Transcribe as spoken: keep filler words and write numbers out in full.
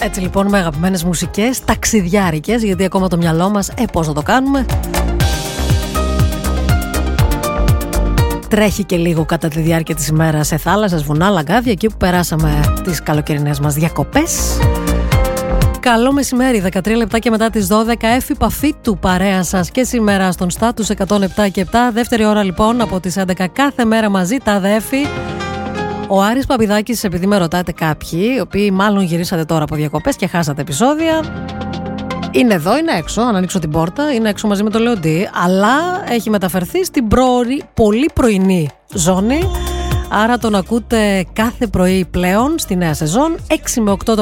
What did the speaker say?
Έτσι λοιπόν με αγαπημένες μουσικές, ταξιδιάρικες, γιατί ακόμα το μυαλό μας, ε πώς θα το κάνουμε. Τρέχει και λίγο κατά τη διάρκεια της ημέρας σε θάλασσες, βουνά, λαγκάδια, εκεί που περάσαμε τις καλοκαιρινές μας διακοπές. Καλό μεσημέρι, δεκατρία λεπτά και μετά τις δώδεκα, Εφη Παφίτου παρέα σας και σήμερα στον Στάτους εκατόν επτά και επτά. Δεύτερη ώρα λοιπόν από τις έντεκα κάθε μέρα μαζί, τα Εφη. Ο Άρης Παπηδάκης, επειδή με ρωτάτε κάποιοι, οι οποίοι μάλλον γυρίσατε τώρα από διακοπές και χάσατε επεισόδια, είναι εδώ, είναι έξω, αν ανοίξω την πόρτα, είναι έξω μαζί με το Λεοντή, αλλά έχει μεταφερθεί στην προωρή, πολύ πρωινή ζώνη, άρα τον ακούτε κάθε πρωί πλέον στη νέα σεζόν, έξι με οκτώ